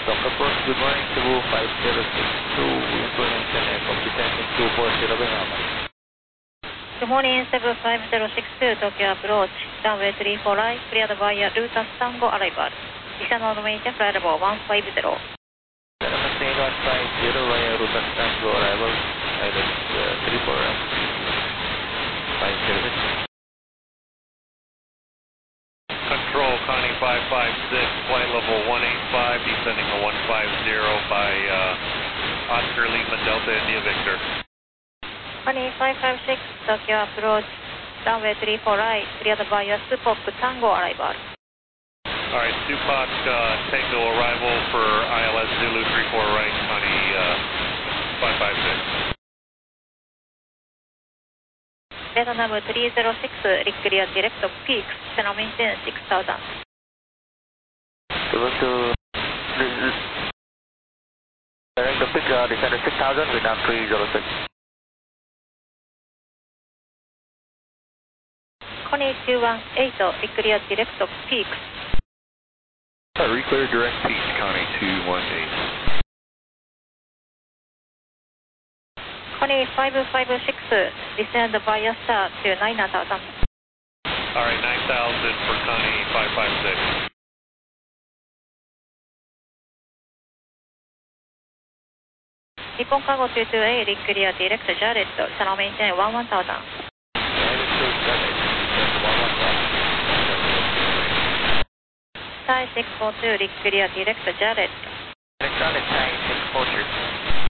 Dock approach, good morning, Cebu 5062, information echo, descending 240 Bengama. Good morning, Cebu 5062, Tokyo approach, runway 34 right, cleared via Rutas Tango arrival. Descend on maintain flight level 150. Maintain 150 via Rutas Tango arrival, island 34 right, 506. Control, Connie 556, flight level 185, descending to 150 by Oscar Lima Delta India Victor. Connie 556, Tokyo approach, runway 34 right, cleared via Supok Tango arrival. Alright, Supok Tango arrival for ILS Zulu 34 right, Connie 556. Vietnam 306, clear direct peaks, channel maintain 6000. Going to direct the peak, descend to 6000, Vietnam 306. Connie 218, clear direct peaks. Reclear direct peaks, Connie 218. Connie 556, descend via star to 9000. Alright, 9000 for Connie 556. Nippon Cargo 228, clear direct Jarrett, channel maintain 11000. Thai 642, clear direct Jarrett. Electronic Thai 642.